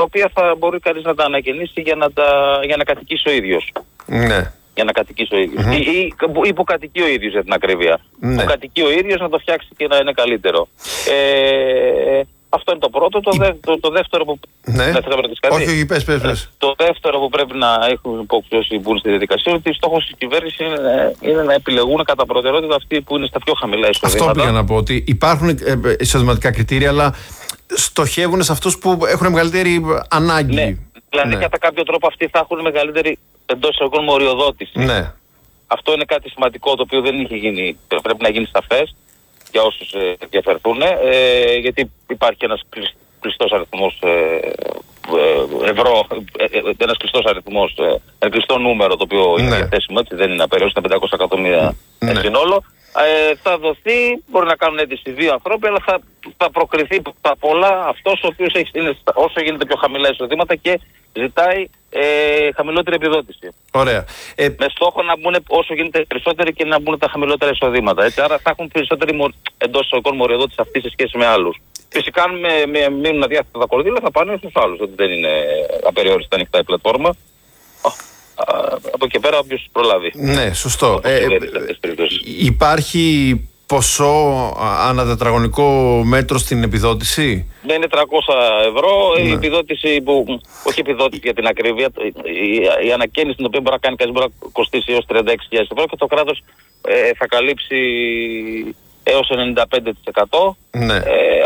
οποία θα μπορεί κανείς να τα ανακαινήσει για να κατοικήσει ο ίδιος. Ναι. Για να κατοικήσει ο ίδιος. Ή που κατοικεί ο ίδιος, για την ακρίβεια. Ναι. Που κατοικεί ο ίδιος να το φτιάξει και να είναι καλύτερο. Αυτό είναι το πρώτο. Το δεύτερο που. Ναι. Όχι, πες. Το δεύτερο που πρέπει να έχουν υπόψη όσοι μπουν στη διαδικασία, ότι στόχος της κυβέρνησης είναι να επιλεγούν κατά προτεραιότητα αυτοί που είναι στα πιο χαμηλά εισοδήματα. Αυτό πήγα να πω, ότι υπάρχουν εισοδηματικά κριτήρια, αλλά στοχεύουν σε αυτούς που έχουν μεγαλύτερη ανάγκη. Ναι. Δηλαδή, κατά κάποιο τρόπο αυτοί θα έχουν μεγαλύτερη εντός εισαγωγικών μοριοδότηση. Ναι. Αυτό είναι κάτι σημαντικό, το οποίο δεν είχε γίνει, πρέπει να γίνει σαφές για όσους ενδιαφερθούν, γιατί υπάρχει ένας κλειστός αριθμός ευρώ, ένας κλειστός αριθμός, ένα κλειστό νούμερο το οποίο είναι διαθέσιμο, έτσι, δεν είναι απεριόριστο, τα 500 εκατομμύρια σύνολο. Θα δοθεί, μπορεί να κάνουν αίτηση 2 ανθρώποι, αλλά θα προκριθεί τα πολλά αυτός ο οποίος είναι όσο γίνεται πιο χαμηλά εισοδήματα και ζητάει χαμηλότερη επιδότηση. Ωραία. Με στόχο να μπουν όσο γίνεται περισσότεροι και να μπουν τα χαμηλότερα εισοδήματα. Έτσι, άρα θα έχουν περισσότερη εντός εισαγωγικών μοριοδότηση αυτή σε σχέση με άλλους. Φυσικά, αν μείνουν αδιάθετα τα κονδύλια, θα πάνε στους άλλους. Δεν είναι απεριόριστα ανοιχτά η πλατφόρμα. Από εκεί πέρα, όποιος προλάβει. Ναι, σωστό. Υπάρχει ποσό ανά τετραγωνικό μέτρο στην επιδότηση? Ναι, είναι 300 ευρώ. Η επιδότηση που, όχι επιδότηση για την ακρίβεια, η ανακαίνιση την οποία μπορεί να κάνει κανείς μπορεί να κοστίσει έως 36.000 ευρώ και το κράτος θα καλύψει έως 95%. Ναι.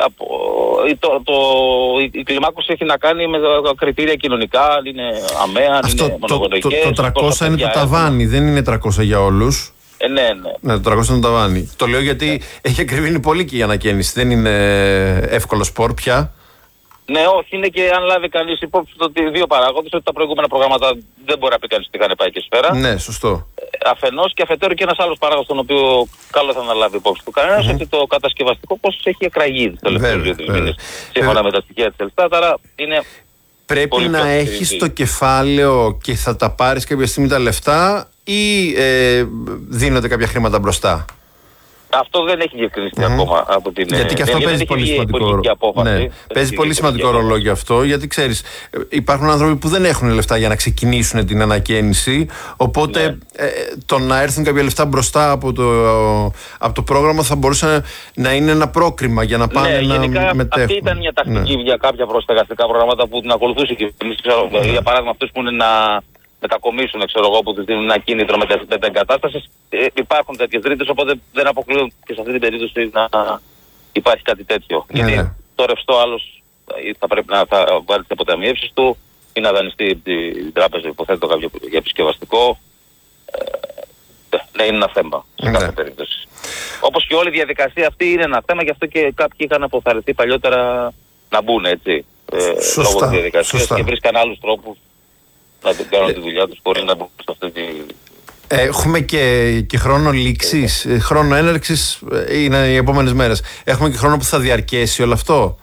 Η κλιμάκωση έχει να κάνει με κριτήρια κοινωνικά, αν είναι αμαία, αν είναι μονογονεϊκές. Το 300 είναι το ταβάνι, δεν είναι 300 για όλους. Ναι, το 300 είναι το ταβάνι. Το λέω γιατί έχει ακριβήνει πολύ και η ανακαίνιση. Δεν είναι εύκολο σπορ πια. Ναι, όχι, είναι και αν λάβει κανείς υπόψη ότι δύο παράγοντες, ότι τα προηγούμενα προγράμματα δεν μπορεί να πει κανείς ότι είχαν πάει και σφαίρα. Ναι, σωστό. Αφενός και αφετέρου και ένας άλλος παράγοντος, τον οποίο καλό θα αναλάβει υπόψη του κανένας, ότι το κατασκευαστικό κόστος έχει εκραγεί τους τελευταίους 2-3 μήνες. Σύμφωνα με τα στοιχεία της Ελστάτ, άρα είναι. Πρέπει να έχεις το κεφάλαιο και θα τα πάρεις κάποια στιγμή τα λεφτά, ή δίνονται κάποια χρήματα μπροστά? Αυτό δεν έχει διευκρινιστεί ακόμα από την. Γιατί και αυτό παίζει πολύ σημαντικό ρόλο. Ναι, παίζει πολύ σημαντικό ρόλο γι' αυτό, γιατί ξέρεις, υπάρχουν άνθρωποι που δεν έχουν λεφτά για να ξεκινήσουν την ανακαίνιση. Οπότε το να έρθουν κάποια λεφτά μπροστά από το πρόγραμμα θα μπορούσε να είναι ένα πρόκριμα για να πάνε να μετέχουν. Αυτή ήταν μια τακτική για κάποια προσταγαστικά προγράμματα που την ακολουθούσε η κυβέρνηση. Για παράδειγμα, αυτούς που είναι να μετακομίσουν, ξέρω εγώ, που τους δίνουν ένα κίνητρο μετεγκατάστασης. Υπάρχουν τέτοιες ρήτες, οπότε δεν αποκλείω και σε αυτή την περίπτωση να υπάρχει κάτι τέτοιο. Γιατί το ρευστό άλλος θα πρέπει να βάλει τις αποταμιεύσεις του ή να δανειστεί την τράπεζα, υποθέτω, κάποιο για επισκευαστικό. Ναι, είναι ένα θέμα σε κάθε περίπτωση. Όπως και όλη η διαδικασία αυτή είναι ένα θέμα, γι' αυτό και κάποιοι είχαν αποθαρρυνθεί παλιότερα να μπουν, έτσι. Λόγω της διαδικασίας και βρίσκαν άλλους τρόπους να κάνουν τη δουλειά τους, μπορεί να μπουν σε αυτή τη. Έχουμε και χρόνο λήξης, χρόνο έναρξης είναι οι επόμενες μέρες. Έχουμε και χρόνο που θα διαρκέσει όλο αυτό.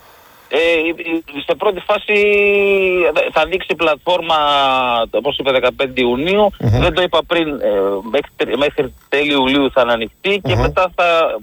Σε πρώτη φάση θα ανοίξει η πλατφόρμα, όπως είπε, 15 Ιουνίου. Δεν το είπα πριν, μέχρι τέλη Ιουλίου θα ανοιχτεί και μετά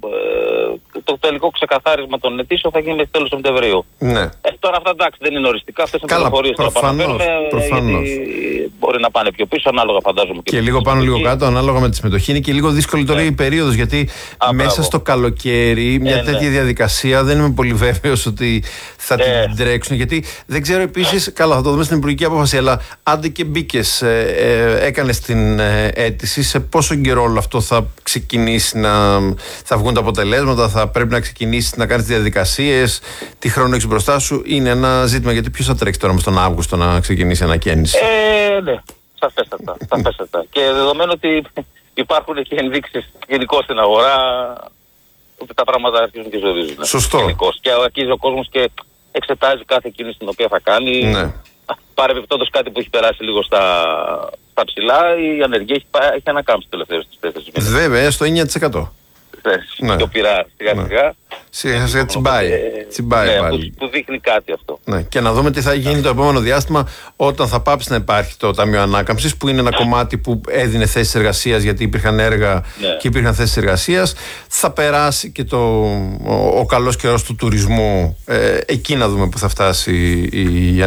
το τελικό ξεκαθάρισμα των αιτήσεων θα γίνει μέχρι τέλος Σεπτεμβρίου. Ναι. Τώρα αυτά, εντάξει, δεν είναι οριστικά, αυτές είναι πληροφορίες που θα παραφέρουμε, γιατί μπορεί να πάνε πιο πίσω, ανάλογα φαντάζομαι. Και λίγο πάνω, λίγο κάτω, ανάλογα με τη συμμετοχή. Είναι και λίγο δύσκολη τώρα η περίοδος, γιατί μέσα στο καλοκαίρι μια τέτοια διαδικασία δεν είμαι πολύ βέβαιος ότι θα την τρέξουν, γιατί δεν ξέρω επίσης, καλά θα το δούμε στην υπουργική απόφαση, αλλά άντε και μπήκες, έκανες την αίτηση, σε πόσο καιρό όλο αυτό θα ξεκινήσει θα βγουν τα αποτελέσματα, θα πρέπει να ξεκινήσεις να κάνεις διαδικασίες, τι χρόνο έχεις μπροστά σου, είναι ένα ζήτημα, γιατί ποιος θα τρέξει τώρα τον Αύγουστο να ξεκινήσει ανακαίνιση? Ναι, σαφέστατα. Και δεδομένου ότι υπάρχουν και ενδείξεις γενικώς στην αγορά, ότι τα πράγματα αρχίζουν και ζορίζουν. Σωστό. Γενικώς. Και αρχίζει ο κόσμος και εξετάζει κάθε κίνηση την οποία θα κάνει. Ναι. Παρεμπιπτόντως, κάτι που έχει περάσει λίγο στα ψηλά, η ανεργία έχει ανακάμψει τελευταίως τις 4 μήνες. Βέβαια, στο 9%. Ναι. Το πειρά σιγά-σιγά. Σιγά-σιγά τσιμπάει πάλι. Που δείχνει κάτι αυτό. Ναι. Και να δούμε τι θα γίνει το επόμενο διάστημα, όταν θα πάψει να υπάρχει το Ταμείο Ανάκαμψης, που είναι ένα κομμάτι που έδινε θέσεις εργασίας, γιατί υπήρχαν έργα και υπήρχαν θέσεις εργασίας. Θα περάσει και ο καλός καιρός του τουρισμού. Εκεί να δούμε που θα φτάσει η